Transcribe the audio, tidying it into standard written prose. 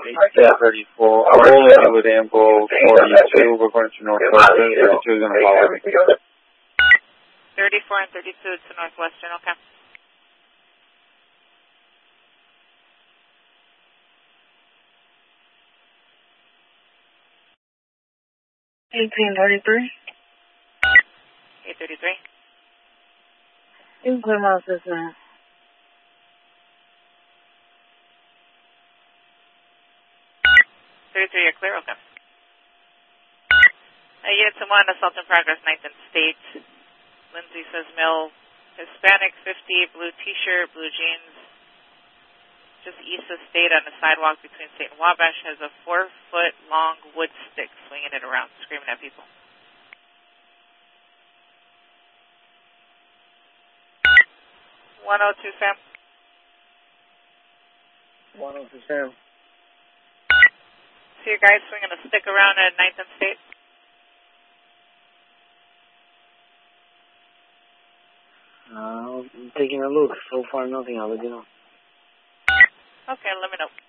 Yeah. 34. I'll roll it with Amble 42. We're going to Northwestern. 32 is going to follow me. 34 and 32 to Northwestern, okay. $18.33. 833. You can put him on system. 33, you're clear, okay. Unit to 1, assault in progress, 9th and State. Lindsay says male, Hispanic, 50, blue t-shirt, blue jeans. Just east of State on the sidewalk between State and Wabash has a 4-foot-long wood stick swinging it around, screaming at people. $102, Sam. 102 Sam. See your guy swinging a stick around at 9th and State? I'm taking a look. So far, nothing. I'll let you know. Okay, let me know.